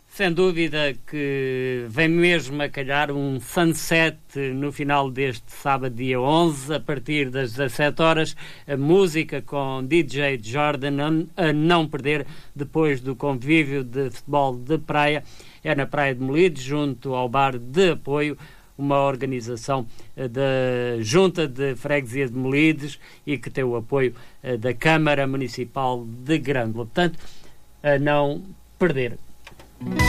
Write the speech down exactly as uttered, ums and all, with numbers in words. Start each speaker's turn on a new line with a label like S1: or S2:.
S1: Sem dúvida que vem mesmo a calhar um sunset no final deste sábado, dia onze, a partir das dezassete horas, a música com D J Jordan a não perder depois do convívio de futebol de praia. É na Praia de Molides, junto ao bar de apoio, uma organização da Junta de Freguesia de Molides e que tem o apoio da Câmara Municipal de Grândola. Portanto, a não perder.